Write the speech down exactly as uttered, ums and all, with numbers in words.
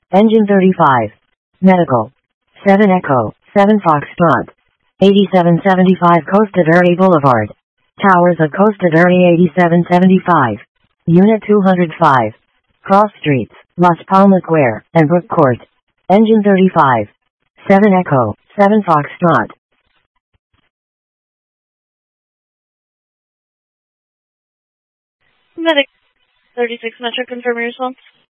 Engine thirty-five. Medical. seven Echo, seven Foxtrot. eighty-seven seventy-five Costa Verde Boulevard. Towers of Costa Verde eighty-seven seventy-five. Unit two hundred five. Cross Streets, Las Palmas Square, and Brook Court. Engine thirty-five. seven Echo, seven Foxtrot. Medic thirty-six Metro, confirm your response.